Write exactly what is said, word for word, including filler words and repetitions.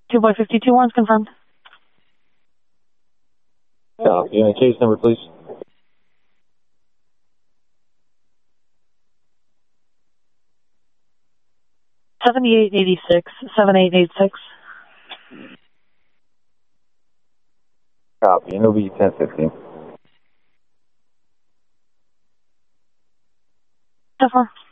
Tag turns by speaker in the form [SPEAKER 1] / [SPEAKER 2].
[SPEAKER 1] two by fifty-two one's confirmed.
[SPEAKER 2] Copy. And case number, please.
[SPEAKER 1] seventy-eight eighty-six, seven eight eight six.
[SPEAKER 2] Copy. And it'll be ten fifteen.
[SPEAKER 1] So far.